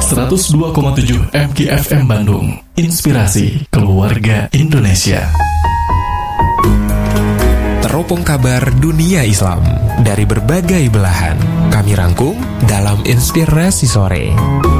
102,7 MGFM Bandung. Inspirasi keluarga Indonesia. Teropong kabar dunia Islam dari berbagai belahan. Kami rangkum dalam Inspirasi Sore.